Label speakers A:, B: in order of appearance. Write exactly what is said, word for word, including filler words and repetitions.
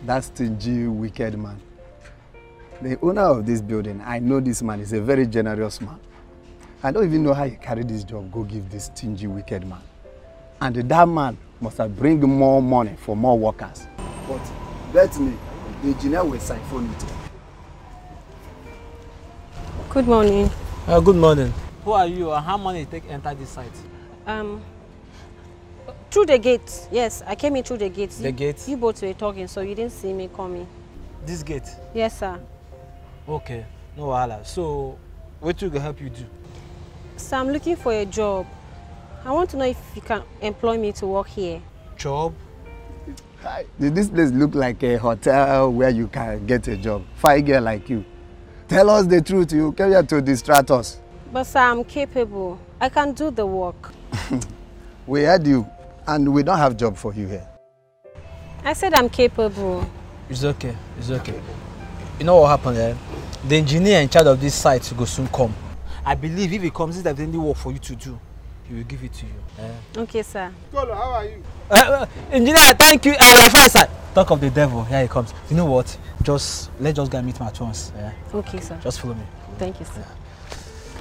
A: That stingy, wicked man. The owner of this building, I know this man is a very generous man. I don't even know how he carried this job, go give this stingy, wicked man. And that man must have bring more money for more workers. But bet me, the engineer will siphon it.
B: Good morning.
C: Uh, good morning. Who are you and how many take enter this site?
B: Um, through the gate. Yes, I came in through the gate.
C: The
B: you,
C: gate?
B: You both were talking, so you didn't see me coming.
C: This gate?
B: Yes, sir.
C: Okay, no wahala. So, what will help you do?
B: So I'm looking for a job. I want to know if you can employ me to work here.
C: Job?
A: This place look like a hotel where you can get a job. Fine girl like you. Tell us the truth, you came here to distract us.
B: But sir, I'm capable. I can do the work.
A: We heard you, and we don't have job for you here.
B: I said I'm capable.
C: It's okay, it's okay. You know what happened there? Eh? The engineer in charge of this site will soon come. I believe if he comes, if there's any work for you to do, he will give it to you. Eh?
B: Okay, sir.
D: Kolo, how are you?
C: Uh, uh, engineer, thank you. Uh, my fine, sir. Talk of the devil. Here he comes. You know what? Just let's just go and meet him at once. Yeah?
B: Okay, sir.
C: Just follow me.
B: Thank you, sir.
C: Yeah.